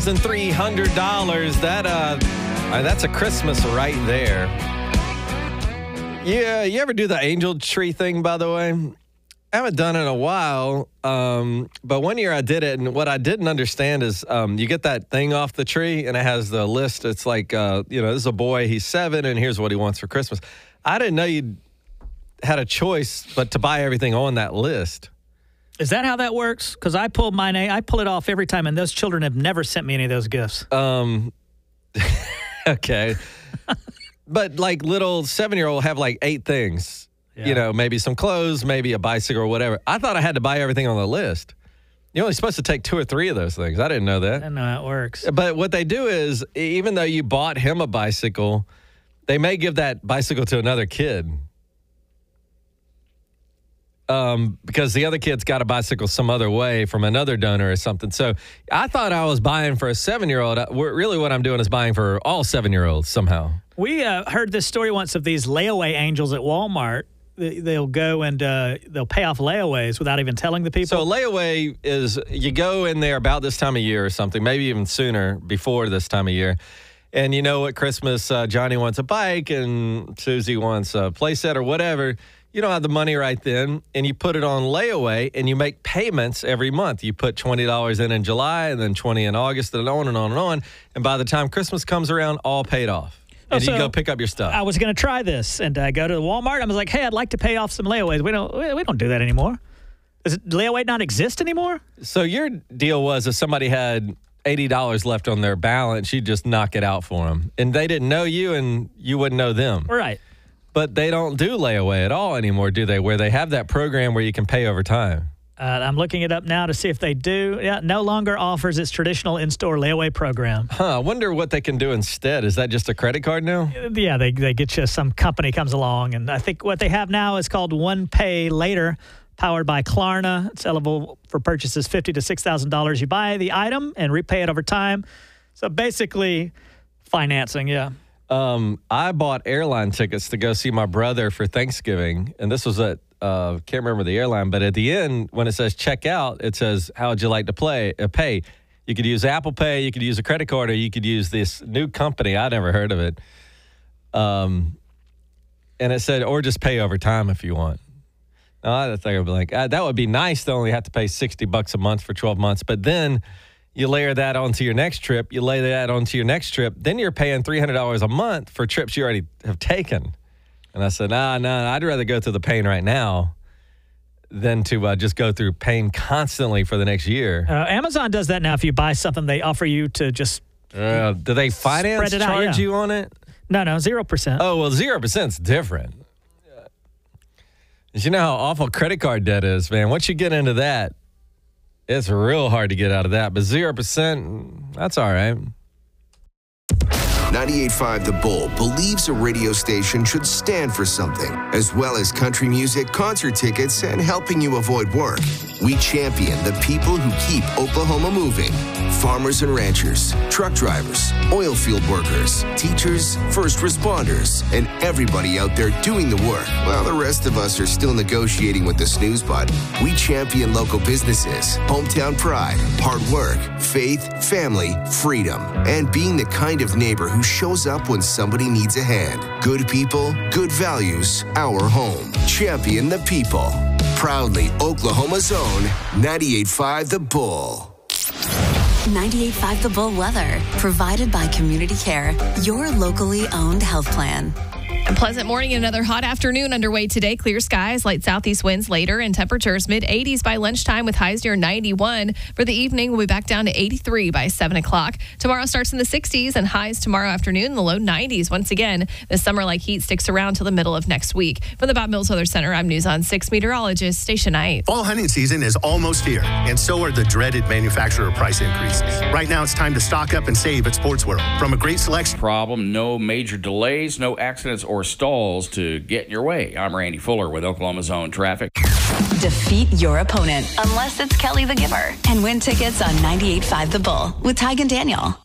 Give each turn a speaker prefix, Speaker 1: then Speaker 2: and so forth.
Speaker 1: $300. That's a Christmas right there. Yeah, you ever do the angel tree thing, by the way? I haven't done it in a while, but one year I did it, and what I didn't understand is you get that thing off the tree, and it has the list. It's like, this is a boy, he's 7, and here's what he wants for Christmas. I didn't know you had a choice but to buy everything on that list.
Speaker 2: Is that how that works? Because I pull my name, I pull it off every time, and those children have never sent me any of those gifts.
Speaker 1: Okay. But like little 7-year-old have like 8 things. Yeah. Maybe some clothes, maybe a bicycle or whatever. I thought I had to buy everything on the list. You're only supposed to take 2 or 3 of those things. I didn't know that.
Speaker 2: I didn't know how it works.
Speaker 1: But what they do is, even though you bought him a bicycle, they may give that bicycle to another kid. Because the other kid's got a bicycle some other way from another donor or something. So I thought I was buying for a 7-year-old. Really what I'm doing is buying for all 7-year-olds somehow. We
Speaker 2: heard this story once of these layaway angels at Walmart. They'll go and they'll pay off layaways without even telling the people. So a layaway is you go in there about this time of year or something, maybe even sooner before this time of year. And you know what, Christmas, Johnny wants a bike and Susie wants a playset or whatever. You don't have the money right then, and you put it on layaway, and you make payments every month. You put $20 in July, and then $20 in August, and on and on and on. And by the time Christmas comes around, all paid off. And you go pick up your stuff. I was going to try this, and I go to the Walmart. I was like, hey, I'd like to pay off some layaways. We don't do that anymore. Does layaway not exist anymore? So your deal was if somebody had $80 left on their balance, you'd just knock it out for them. And they didn't know you, and you wouldn't know them. Right. But they don't do layaway at all anymore, do they? Where they have that program where you can pay over time. I'm looking it up now to see if they do. Yeah, no longer offers its traditional in-store layaway program. I wonder what they can do instead. Is that just a credit card now? Yeah, they get you, some company comes along, and I think what they have now is called One Pay Later, powered by Klarna. It's eligible for purchases $50,000 to $6,000. You buy the item and repay it over time. So basically, financing, yeah. I bought airline tickets to go see my brother for Thanksgiving, and this was at can't remember the airline, but at the end, when it says check out, it says, how would you like to pay? You could use Apple Pay, you could use a credit card, or you could use this new company. I never heard of it. And it said, or just pay over time if you want. Now, I think I'd be like, that would be nice to only have to pay $60 a month for 12 months. But then you layer that onto your next trip, then you're paying $300 a month for trips you already have taken. And I said, no, I'd rather go through the pain right now than to just go through pain constantly for the next year. Amazon does that now. If you buy something, they offer you to just do they finance charge you on it? No, 0%. Oh, well, 0% is different. You know how awful credit card debt is, man. Once you get into that, it's real hard to get out of that. But 0%, that's all right.
Speaker 3: 98.5 The Bull believes a radio station should stand for something, as well as country music, concert tickets, and helping you avoid work. We champion the people who keep Oklahoma moving. Farmers and ranchers, truck drivers, oil field workers, teachers, first responders, and everybody out there doing the work. While the rest of us are still negotiating with the snooze button, we champion local businesses, hometown pride, hard work, faith, family, freedom, and being the kind of neighbor who shows up when somebody needs a hand. Good people, good values, our home. Champion the people. Proudly Oklahoma's own 98.5 The Bull.
Speaker 4: 98.5 The Bull weather, provided by Community Care, your locally owned health plan.
Speaker 5: A pleasant morning and another hot afternoon underway today. Clear skies, light southeast winds later, and temperatures mid-80s by lunchtime with highs near 91. For the evening, we'll be back down to 83 by 7 o'clock. Tomorrow starts in the 60s and highs tomorrow afternoon in the low 90s. Once again, the summer-like heat sticks around till the middle of next week. From the Bob Mills Weather Center, I'm News on 6 meteorologist Stacia Knight.
Speaker 6: Fall hunting season is almost here, and so are the dreaded manufacturer price increases. Right now, it's time to stock up and save at Sports World. From a great selection.
Speaker 7: No major delays, no accidents or stalls to get in your way. I'm Randy Fuller with Oklahoma's Own Traffic.
Speaker 4: Defeat your opponent, unless it's Kelly the Giver, and win tickets on 98.5 The Bull with Tig and Daniel.